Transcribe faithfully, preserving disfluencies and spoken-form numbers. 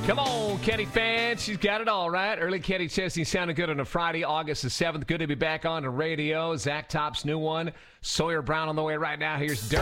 Come on, Kenny fans. She's got it all right. Early Kenny Chesney sounding good on a Friday, August the seventh. Good to be back on the radio. Zach Top's new one. Sawyer Brown on the way right now. Here's Dirk.